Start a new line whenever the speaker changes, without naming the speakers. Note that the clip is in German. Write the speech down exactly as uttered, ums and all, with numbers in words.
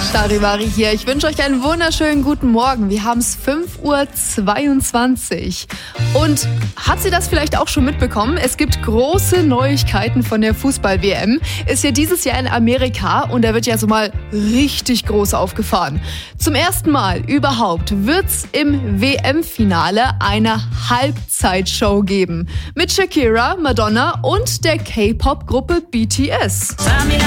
Charivari hier. Ich wünsche euch einen wunderschönen guten Morgen. Wir haben es fünf Uhr zweiundzwanzig. Und hat sie das vielleicht auch schon mitbekommen? Es gibt große Neuigkeiten von der Fußball-W M. Ist ja dieses Jahr in Amerika und da wird ja so mal richtig groß aufgefahren. Zum ersten Mal überhaupt wird's im W M-Finale eine Halbzeitshow geben. Mit Shakira, Madonna und der K-Pop-Gruppe B T S.